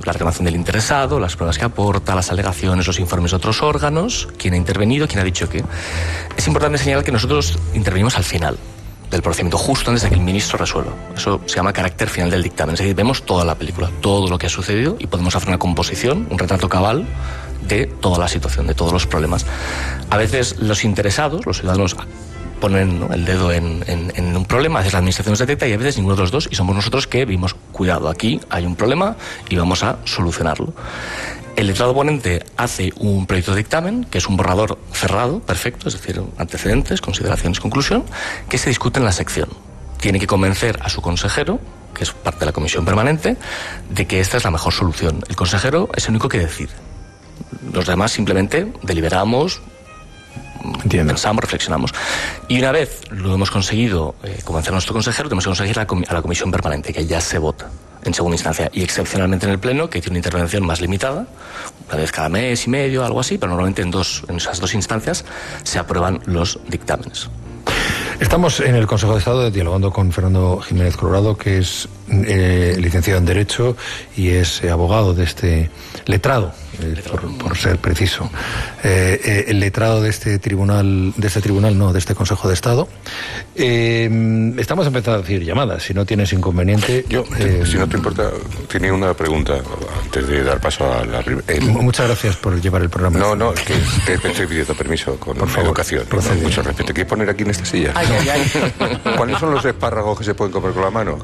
la reclamación del interesado, las pruebas que aporta, las alegaciones, los informes de otros órganos, quién ha intervenido, quién ha dicho qué. Es importante señalar que nosotros intervenimos al final del procedimiento, justo antes de que el ministro resuelva. Eso se llama carácter final del dictamen. Es decir, vemos toda la película, todo lo que ha sucedido y podemos hacer una composición, un retrato cabal de toda la situación, de todos los problemas. A veces los interesados, los ciudadanos, ponen, ¿no?, el dedo en un problema, a veces la administración nos detecta y a veces ninguno de los dos, y somos nosotros que vimos, cuidado, aquí hay un problema y vamos a solucionarlo. El letrado ponente hace un proyecto de dictamen, que es un borrador cerrado, perfecto, es decir, antecedentes, consideraciones, conclusión, que se discute en la sección. Tiene que convencer a su consejero, que es parte de la comisión permanente, de que esta es la mejor solución. El consejero es el único que decide. Los demás simplemente deliberamos, pensamos, reflexionamos. Y una vez lo hemos conseguido convencer a nuestro consejero, tenemos que conseguir a la comisión permanente, que ya se vota en segunda instancia, y excepcionalmente en el Pleno, que tiene una intervención más limitada, una vez cada mes y medio, algo así, pero normalmente en esas dos instancias se aprueban los dictámenes. Estamos en el Consejo de Estado dialogando con Fernando Jiménez Colorado, que es licenciado en Derecho y es abogado de este letrado, por ser preciso, el letrado de este Consejo de Estado. Estamos empezando a recibir llamadas, si no tienes inconveniente. Yo, si no te importa, tenía una pregunta antes de dar paso a la primera. Muchas gracias por llevar el programa. No, es que te estoy pidiendo permiso con educación. Con mucho respeto. ¿Quieres poner aquí en esta silla? Ay. ¿Cuáles son los espárragos que se pueden comer con la mano?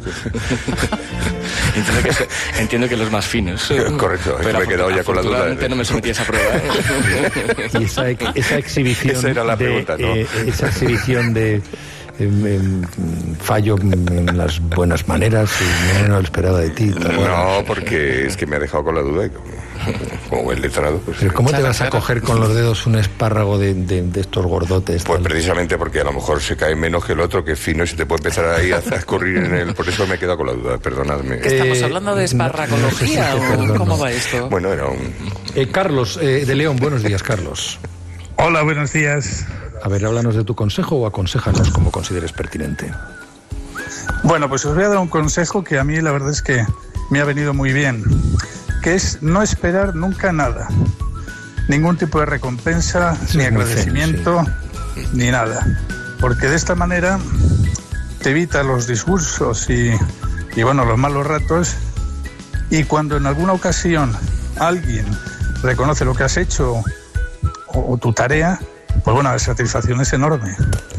Entiendo que los más finos. Correcto, pero me he quedado ya con la duda. No me sometí a esa prueba. Y esa exhibición. Esa era la pregunta, ¿no? Esa exhibición de fallo en las buenas maneras y no lo esperaba de ti. No, porque es que me ha dejado con la duda y como el letrado, pues... ¿Pero cómo te vas a coger con los dedos un espárrago de estos gordotes? Pues precisamente porque a lo mejor se cae menos que el otro, que es fino, y se te puede empezar ahí a escurrir en él. Por eso me he quedado con la duda, perdonadme. ¿Estamos hablando de esparragología o cómo va esto? Bueno, era un... Carlos, de León, buenos días, Carlos. Hola, buenos días. A ver, háblanos de tu consejo o aconséjanos como consideres pertinente. Bueno, pues os voy a dar un consejo que a mí la verdad es que me ha venido muy bien, que es no esperar nunca nada, ningún tipo de recompensa, ni agradecimiento, ni nada, porque de esta manera te evita los disgustos y bueno, los malos ratos, y cuando en alguna ocasión alguien reconoce lo que has hecho o tu tarea, pues bueno, la satisfacción es enorme.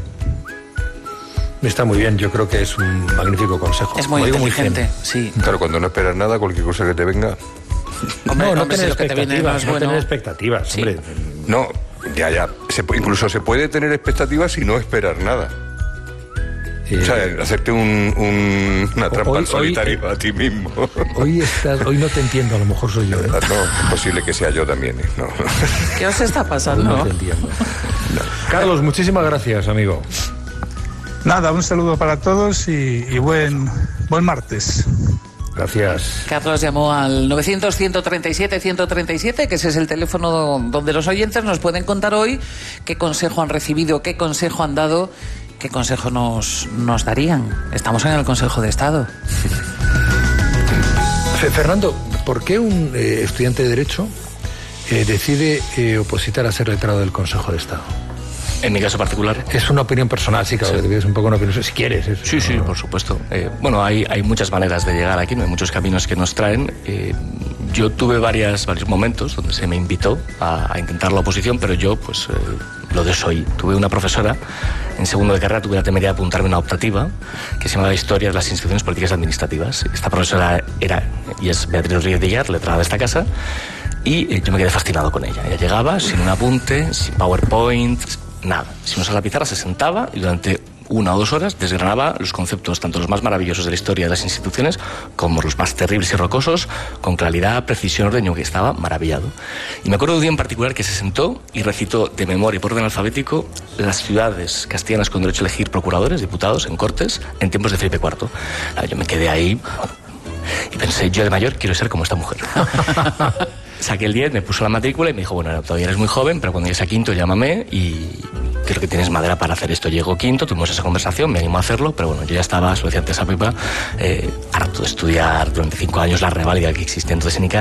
Está muy bien, yo creo que es un magnífico consejo. Es muy inteligente, sí. Claro, cuando no esperas nada, cualquier cosa que te venga... Hombre, no tener expectativas, no tener expectativas, sí. Hombre. No, ya. Incluso se puede tener expectativas y no esperar nada. O sea, hacerte una trampa al solitario a ti mismo. Hoy no te entiendo, a lo mejor soy yo. No, es posible que sea yo también. No. ¿Qué os está pasando? No te entiendo. Carlos, muchísimas gracias, amigo. Nada, un saludo para todos y buen martes. Gracias. Carlos llamó al 900-137-137, que ese es el teléfono donde los oyentes nos pueden contar hoy qué consejo han recibido, qué consejo han dado, qué consejo nos darían. Estamos en el Consejo de Estado. Fernando, ¿por qué un estudiante de Derecho decide opositar a ser letrado del Consejo de Estado? En mi caso particular. Es una opinión personal, sí, claro, sí. Es un poco una opinión, si quieres. Sí, por supuesto. Bueno, hay muchas maneras de llegar aquí, ¿no? Hay muchos caminos que nos traen. Yo tuve varios momentos donde se me invitó a intentar la oposición, pero yo, pues, lo desoí. Tuve una profesora, en segundo de carrera tuve la temeridad de apuntarme a una optativa que se llamaba Historia de las Instituciones Políticas Administrativas. Esta profesora era y es Beatriz Rodríguez de Villar, letrada de esta casa, y yo me quedé fascinado con ella. Ella llegaba sin un apunte, sin PowerPoint, nada. Si no se la pizarra, se sentaba y durante 1 o 2 horas desgranaba los conceptos, tanto los más maravillosos de la historia de las instituciones como los más terribles y rocosos, con claridad, precisión, orden. Yo que estaba maravillado. Y me acuerdo de un día en particular que se sentó y recitó de memoria y por orden alfabético las ciudades castellanas con derecho a elegir procuradores, diputados en Cortes en tiempos de Felipe IV. Yo me quedé ahí y pensé, yo de mayor quiero ser como esta mujer. Saqué el 10, me puso la matrícula y me dijo, bueno, todavía eres muy joven, pero cuando llegues a quinto llámame y creo que tienes madera para hacer esto. Llego quinto, tuvimos esa conversación, me animó a hacerlo, pero bueno, yo ya estaba, como decía antes a Pepa, harto de estudiar durante 5 años la reválida que existía entonces en ICA.